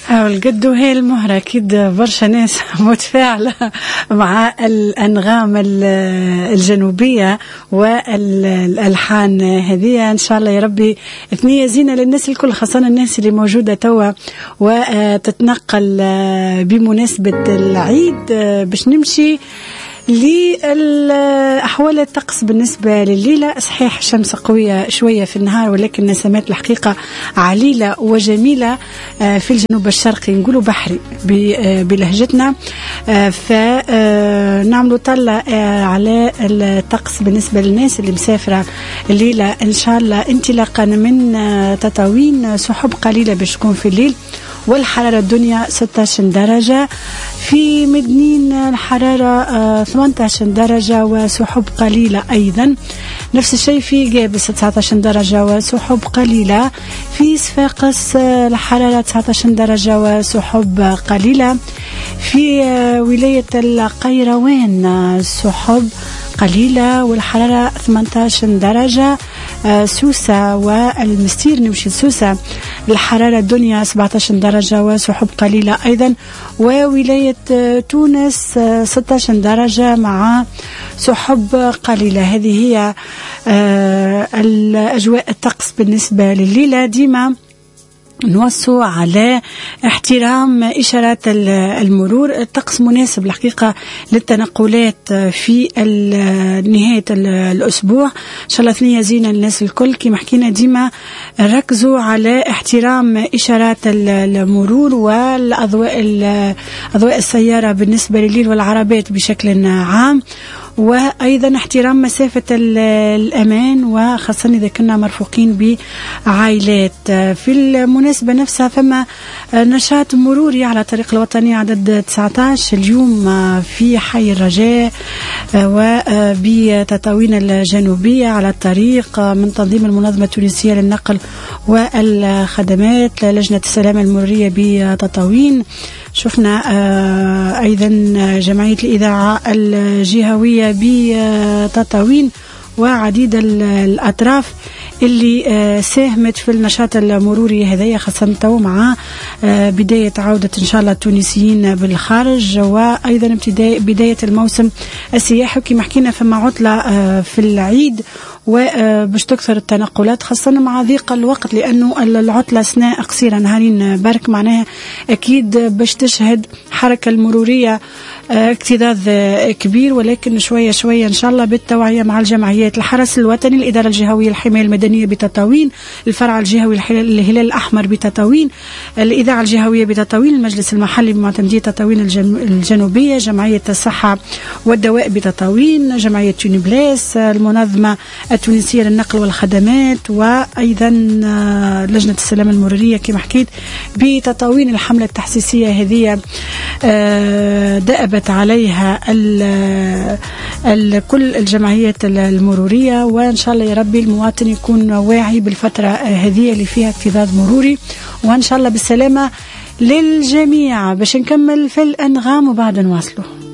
القدو هي المهرة أكيد برشا ناس متفاعلة مع الأنغام الجنوبية والألحان هذه. إن شاء الله يا ربي ثنية زينة للناس الكل، خاصة الناس اللي موجودة توا وتتنقل بمناسبة العيد باش نمشي لأحوال الطقس. بالنسبة لليلة صحيح الشمس قوية شوية في النهار، ولكن نسمات الحقيقة عليلة وجميلة في الجنوب الشرقي، نقولوا بحري بلهجتنا. فنعملوا طلة على الطقس بالنسبة للناس اللي مسافرة الليلة إن شاء الله انطلاقا من تطاوين. سحب قليلة باش تكون في الليل، والحرارة الدنيا 16 درجة. في مدنين الحرارة 18 درجة وسحب قليلة أيضا. نفس الشيء في قابس 19 درجة وسحب قليلة. في صفاقس الحرارة 19 درجة وسحب قليلة. في ولاية القيروان سحب قليلة والحرارة 18 درجة. سوسة والمستير نمشي لسوسة الحرارة الدنيا 17 درجة وسحب قليلة أيضا. وولاية تونس 16 درجة مع سحب قليلة. هذه هي الأجواء الطقس بالنسبة لليلة. ديما نوصوا على احترام إشارات المرور. الطقس مناسب الحقيقة للتنقلات في نهاية الأسبوع. إن شاء الله ثنية زينة للناس الكل. كما حكينا ديما ركزوا على احترام إشارات المرور والأضواء السيارة بالنسبة لليل والعربات بشكل عام، وأيضا احترام مسافة الأمان، وخاصة إذا كنا مرفوقين بعائلات. في المناسبة نفسها فما نشاط مروري على طريق الوطنية عدد 19 اليوم في حي الرجاء وبتطاوين الجنوبية على الطريق من تنظيم المنظمة التونسية للنقل والخدمات لجنة السلامة المرورية بتطاوين. شفنا أيضا جمعية الإذاعة الجهوية بتطاوين وعديد الأطراف اللي ساهمت في النشاط المروري هذايا، خاصة تو مع بداية عودة إن شاء الله التونسيين بالخارج، وأيضا بداية الموسم السياحي. وكما حكينا فما عطلة في العيد وباش تكثر التنقلات خاصة مع ضيق الوقت، لأنه العطلة سنة قصيرة نهارين برك، معناها أكيد باش تشهد حركة المرورية اكتظاظ كبير، ولكن شوية شوية إن شاء الله بالتوعية مع الجمعيات. الحرس الوطني، الإدارة الجهوية الحماية المدنية بتطاوين، الفرع الجهوي الهلال الأحمر بتطاوين، الإذاعة الجهوية بتطاوين، المجلس المحلي بمعتمدية تطاوين الجنوبية، جمعية الصحة والدواء بتطاوين، جمعية تونبلاس، المنظمة التونسية للنقل والخدمات، وأيضا لجنة السلامة المرورية كما حكيت بتطاوين. الحملة التحسيسية هذه دأبت عليها كل الجمعيات المرورية، وإن شاء الله يا ربي المواطن يكون واعي بالفترة هذه اللي فيها اكتظاظ مروري، وإن شاء الله بالسلامة للجميع. باش نكمل في الأنغام وبعد نواصله.